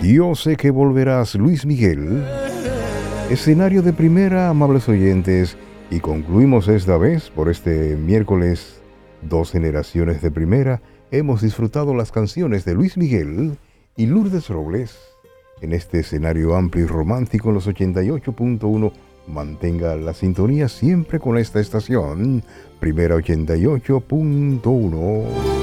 Yo sé que volverás, Luis Miguel. Escenario de primera, amables oyentes, y concluimos esta vez por este miércoles. Dos generaciones de primera hemos disfrutado las canciones de Luis Miguel y Lourdes Robles en este escenario amplio y romántico en los 88.1. Mantenga la sintonía siempre con esta estación, Primera 88.1.